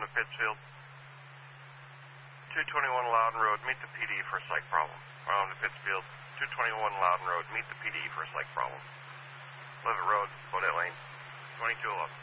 to Pittsfield. 221 Loudon Road, meet the PD for a psych problem. Welcome to Pittsfield. 221 Loudon Road, meet the PD for a psych problem. Levitt Road, Bodette Lane, 2211.